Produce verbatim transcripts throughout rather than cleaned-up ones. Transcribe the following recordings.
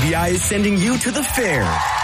V I is sending you to the fair.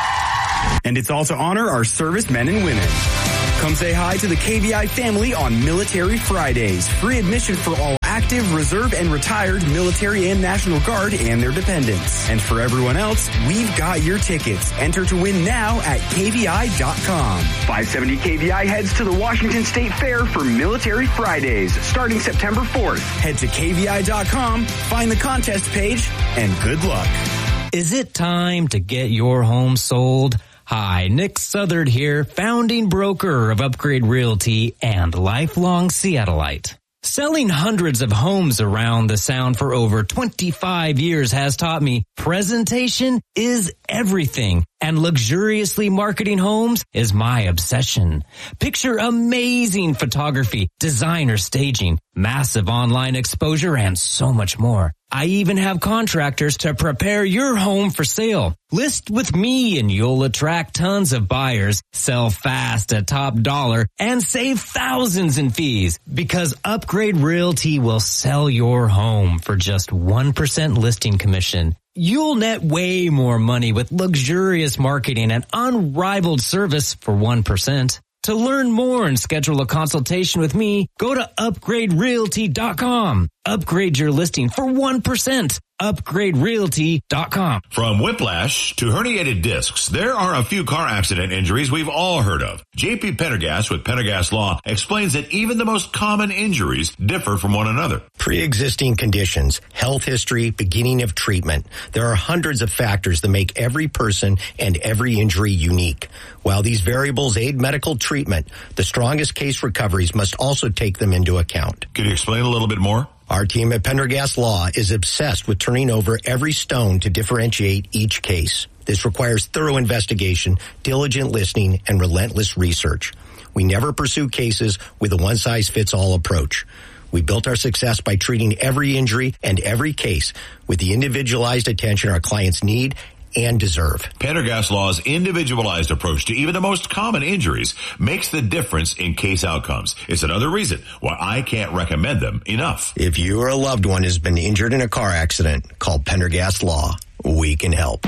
And it's all to honor our servicemen and women. Come say hi to the K V I family on Military Fridays. Free admission for all active, reserve, and retired military and National Guard and their dependents. And for everyone else, we've got your tickets. Enter to win now at K V I dot com. five seventy K V I heads to the Washington State Fair for Military Fridays, starting September fourth. Head to K V I dot com, find the contest page, and good luck. Is it time to get your home sold? Hi, Nick Southard here, founding broker of Upgrade Realty and lifelong Seattleite. Selling hundreds of homes around the Sound for over twenty-five years has taught me presentation is everything, and luxuriously marketing homes is my obsession. Picture amazing photography, designer staging, massive online exposure, and so much more. I even have contractors to prepare your home for sale. List with me and you'll attract tons of buyers, sell fast at top dollar, and save thousands in fees because Upgrade Realty will sell your home for just one percent listing commission. You'll net way more money with luxurious marketing and unrivaled service for one percent. To learn more and schedule a consultation with me, go to upgrade realty dot com. Upgrade your listing for one percent. upgrade realty dot com. From whiplash to herniated discs, there are a few car accident injuries we've all heard of. J P Pendergast with Pendergast Law explains that even the most common injuries differ from one another. Pre-existing conditions, health history, beginning of treatment. There are hundreds of factors that make every person and every injury unique. While these variables aid medical treatment, the strongest case recoveries must also take them into account. Could you explain a little bit more? Our team at Pendergast Law is obsessed with turning over every stone to differentiate each case. This requires thorough investigation, diligent listening, and relentless research. We never pursue cases with a one-size-fits-all approach. We built our success by treating every injury and every case with the individualized attention our clients need and deserve. Pendergast Law's individualized approach to even the most common injuries makes the difference in case outcomes. It's another reason why I can't recommend them enough. If you or a loved one has been injured in a car accident, call Pendergast Law. We can help.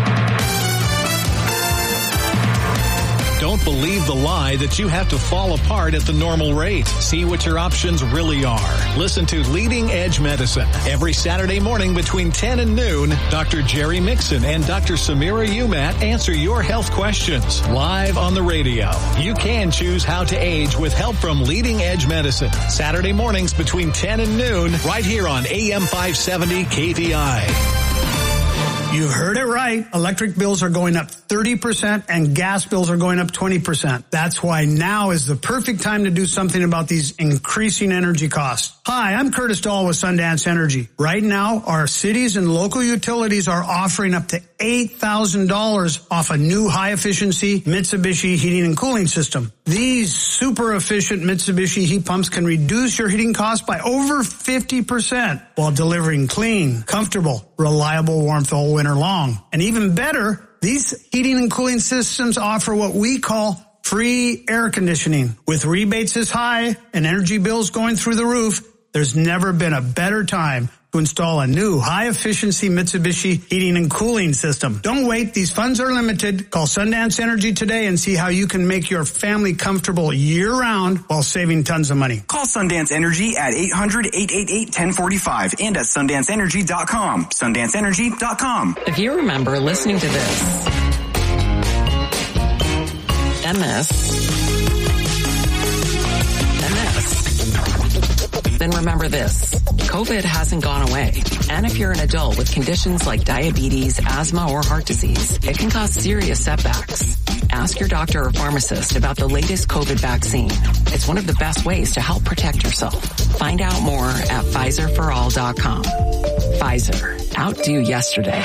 Don't believe the lie that you have to fall apart at the normal rate. See what your options really are. Listen to Leading Edge Medicine every Saturday morning between ten and noon. Doctor Jerry Mixon and Doctor Samira Umat answer your health questions live on the radio. You can choose how to age with help from Leading Edge Medicine. Saturday mornings between ten and noon right here on A M five seventy K V I. You heard it right. Electric bills are going up thirty percent and gas bills are going up twenty percent. That's why now is the perfect time to do something about these increasing energy costs. Hi, I'm Curtis Dahl with Sundance Energy. Right now, our cities and local utilities are offering up to eight thousand dollars off a new high-efficiency Mitsubishi heating and cooling system. These super efficient Mitsubishi heat pumps can reduce your heating costs by over fifty percent while delivering clean, comfortable, reliable warmth all winter long. And even better, these heating and cooling systems offer what we call free air conditioning. With rebates this high and energy bills going through the roof, there's never been a better time to install a new high-efficiency Mitsubishi heating and cooling system. Don't wait. These funds are limited. Call Sundance Energy today and see how you can make your family comfortable year-round while saving tons of money. Call Sundance Energy at eight hundred, eight eight eight, one zero four five and at sundance energy dot com. sundance energy dot com. If you remember listening to this, and this, and this, then remember this. COVID hasn't gone away. And if you're an adult with conditions like diabetes, asthma, or heart disease, it can cause serious setbacks. Ask your doctor or pharmacist about the latest COVID vaccine. It's one of the best ways to help protect yourself. Find out more at Pfizer for all dot com. Pfizer. Outdo yesterday.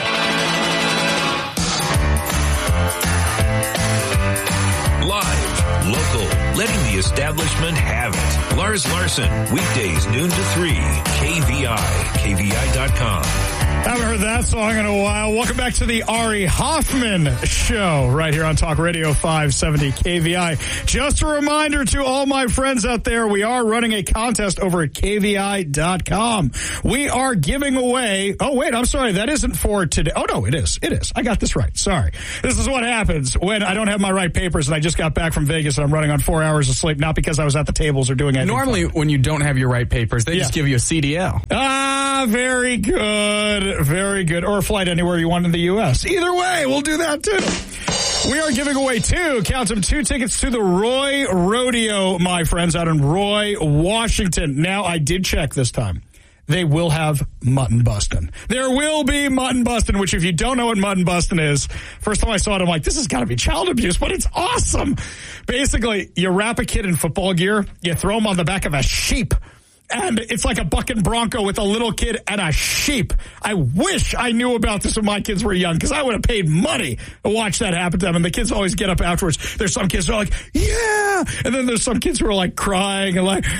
Live, local, letting the establishment have it. Lars Larson, weekdays noon to three, K V I, K V I dot com. Haven't heard that song in a while. Welcome back to the Ari Hoffman Show right here on Talk Radio five seventy K V I. Just a reminder to all my friends out there, we are running a contest over at K V I dot com. We are giving away, oh wait, I'm sorry, that isn't for today. Oh no, it is. It is. I got this right. Sorry. This is what happens when I don't have my right papers and I just got back from Vegas and I'm running on four hours of sleep, not because I was at the tables or doing anything. Normally, fun. when you don't have your right papers, they Yeah. just give you a C D L. Ah, very good. Very good. Or a flight anywhere you want in the U S. Either way, we'll do that too. We are giving away two, count them, two tickets to the Roy Rodeo, my friends, out in Roy, Washington. Now, I did check this time. They will have mutton bustin'. There will be mutton bustin', which if you don't know what mutton bustin' is, first time I saw it, I'm like, this has got to be child abuse, but it's awesome. Basically, you wrap a kid in football gear, you throw him on the back of a sheep, and it's like a bucking bronco with a little kid and a sheep. I wish I knew about this when my kids were young, because I would have paid money to watch that happen to them. And the kids always get up afterwards. There's some kids who are like, yeah. And then there's some kids who are like crying and like,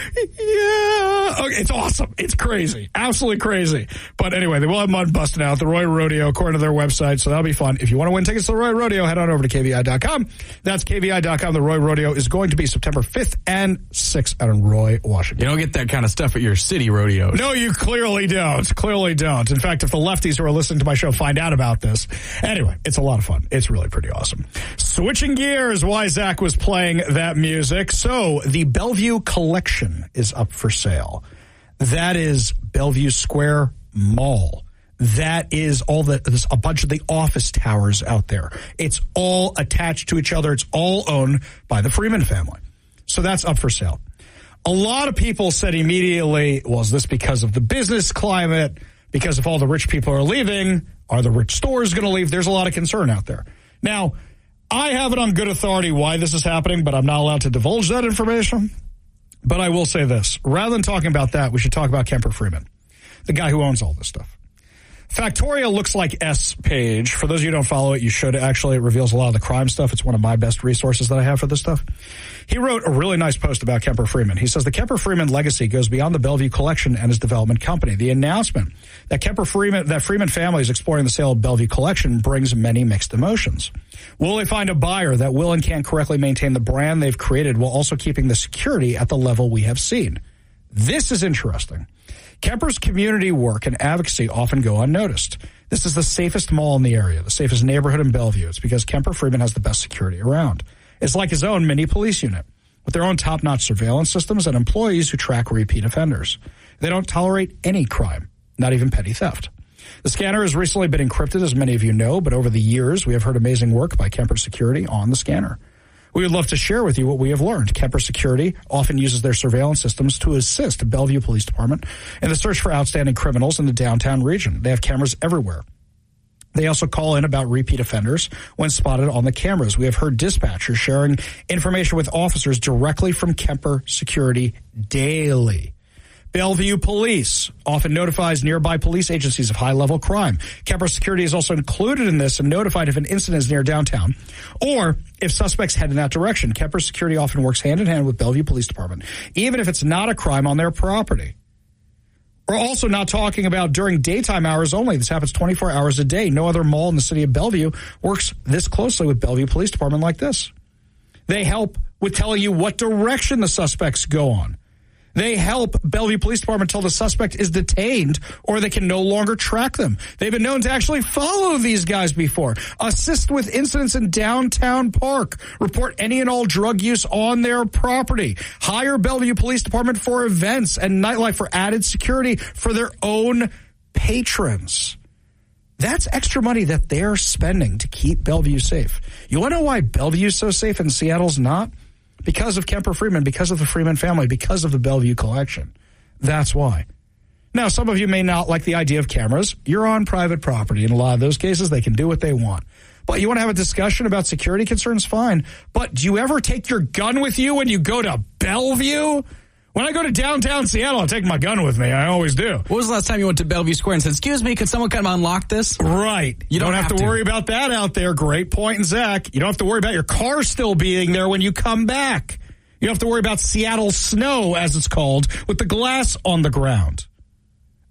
yeah. Okay, it's awesome. It's crazy. Absolutely crazy. But anyway, they will have mud busting out. The Roy Rodeo, according to their website. So that'll be fun. If you want to win tickets to the Roy Rodeo, head on over to K V I dot com. That's K V I dot com. The Roy Rodeo is going to be September fifth and sixth out in Roy, Washington. You don't get that kind of stuff at your city rodeos. No, you clearly don't. Clearly don't. In fact, if the lefties who are listening to my show find out about this. Anyway, it's a lot of fun. It's really pretty awesome. Switching gears, why Zach was playing that music. So, the Bellevue Collection is up for sale. That is Bellevue Square Mall. That is all the, there's a bunch of the office towers out there. It's all attached to each other. It's all owned by the Freeman family. So that's up for sale. A lot of people said immediately, well, is this because of the business climate? Because if all the rich people are leaving, are the rich stores going to leave? There's a lot of concern out there. Now, I have it on good authority why this is happening, but I'm not allowed to divulge that information. But I will say this. Rather than talking about that, we should talk about Kemper Freeman, the guy who owns all this stuff. Factoria looks like S page. For those of you who don't follow it, you should. Actually, it reveals a lot of the crime stuff. It's one of my best resources that I have for this stuff. He wrote a really nice post about Kemper Freeman. He says the Kemper Freeman legacy goes beyond the Bellevue Collection and his development company. The announcement that Kemper Freeman, that Freeman family is exploring the sale of Bellevue Collection brings many mixed emotions. Will they find a buyer that will and can correctly maintain the brand they've created while also keeping the security at the level we have seen? This is interesting. Kemper's community work and advocacy often go unnoticed. This is the safest mall in the area, the safest neighborhood in Bellevue. It's because Kemper Freeman has the best security around. It's like his own mini police unit with their own top-notch surveillance systems and employees who track repeat offenders. They don't tolerate any crime, not even petty theft. The scanner has recently been encrypted, as many of you know, but over the years, we have heard amazing work by Kemper Security on the scanner. We would love to share with you what we have learned. Kemper Security often uses their surveillance systems to assist the Bellevue Police Department in the search for outstanding criminals in the downtown region. They have cameras everywhere. They also call in about repeat offenders when spotted on the cameras. We have heard dispatchers sharing information with officers directly from Kemper Security daily. Bellevue Police often notifies nearby police agencies of high-level crime. Kemper Security is also included in this and notified if an incident is near downtown or if suspects head in that direction. Kemper Security often works hand-in-hand with Bellevue Police Department, even if it's not a crime on their property. We're also not talking about during daytime hours only. This happens twenty-four hours a day. No other mall in the city of Bellevue works this closely with Bellevue Police Department like this. They help with telling you what direction the suspects go on. They help Bellevue Police Department tell the suspect is detained or they can no longer track them. They've been known to actually follow these guys before, assist with incidents in downtown Park, report any and all drug use on their property, hire Bellevue Police Department for events and nightlife for added security for their own patrons. That's extra money that they're spending to keep Bellevue safe. You want to know why Bellevue's so safe and Seattle's not? Because of Kemper Freeman, because of the Freeman family, because of the Bellevue Collection. That's why. Now, some of you may not like the idea of cameras. You're on private property. In a lot of those cases, they can do what they want. But you want to have a discussion about security concerns? Fine. But do you ever take your gun with you when you go to Bellevue? When I go to downtown Seattle, I take my gun with me. I always do. What was the last time you went to Bellevue Square and said, excuse me, can someone come unlock this? Right. You, you don't, don't have, have to, to worry about that out there. Great point, Zach. You don't have to worry about your car still being there when you come back. You don't have to worry about Seattle snow, as it's called, with the glass on the ground.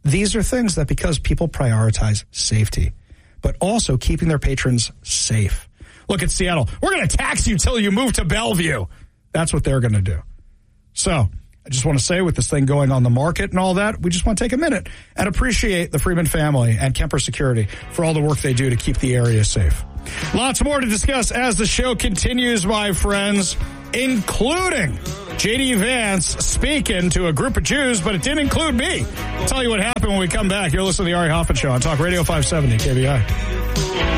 these are things that because people prioritize safety, but also keeping their patrons safe. Look at Seattle. We're going to tax you till you move to Bellevue. That's what they're going to do. So I just want to say with this thing going on the market and all that, we just want to take a minute and appreciate the Freeman family and Kemper Security for all the work they do to keep the area safe. Lots more to discuss as the show continues, my friends, including J D Vance speaking to a group of Jews, but it didn't include me. I'll tell you what happened when we come back. You're listening to the Ari Hoffman Show on Talk Radio five seventy K B I.